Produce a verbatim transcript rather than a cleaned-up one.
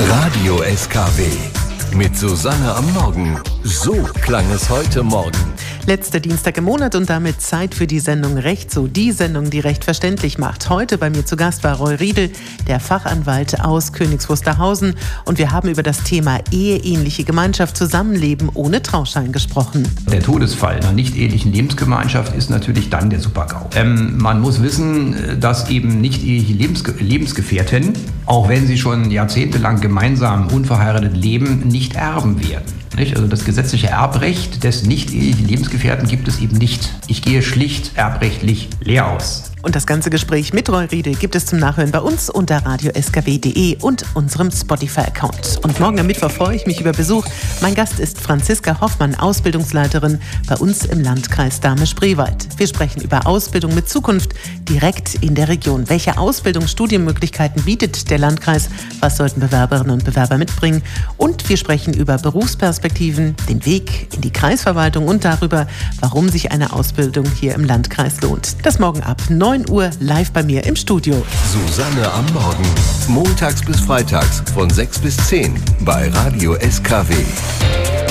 Radio S K W mit Susanne am Morgen. So klang es heute Morgen. Letzter Dienstag im Monat und damit Zeit für die Sendung Recht so. Die Sendung, die Recht verständlich macht. Heute bei mir zu Gast war Roy Riedel, der Fachanwalt aus Königs Wusterhausen. Und wir haben über das Thema eheähnliche Gemeinschaft, Zusammenleben ohne Trauschein gesprochen. Der Todesfall einer nicht-ehelichen Lebensgemeinschaft ist natürlich dann der Super-GAU. Ähm, man muss wissen, dass eben nicht-eheliche Lebensge- Lebensgefährten, auch wenn sie schon jahrzehntelang gemeinsam unverheiratet leben, nicht erben werden. Nicht? Also das gesetzliche Erbrecht des nicht-ehelichen Lebensgefährten gibt es eben nicht. Ich gehe schlicht erbrechtlich leer aus. Und das ganze Gespräch mit Roy Riedel gibt es zum Nachhören bei uns unter radio s k w punkt d e und unserem Spotify-Account. Und morgen am Mittwoch freue ich mich über Besuch. Mein Gast ist Franziska Hoffmann, Ausbildungsleiterin bei uns im Landkreis Dahme-Spreewald. Wir sprechen über Ausbildung mit Zukunft direkt in der Region. Welche Ausbildungsstudienmöglichkeiten bietet der Landkreis? Was sollten Bewerberinnen und Bewerber mitbringen? Und wir sprechen über Berufsperspektiven, den Weg in die Kreisverwaltung und darüber, warum sich eine Ausbildung hier im Landkreis lohnt. Das morgen ab neun Uhr live bei mir im Studio. Susanne am Morgen. Montags bis freitags von sechs bis zehn bei Radio S K W.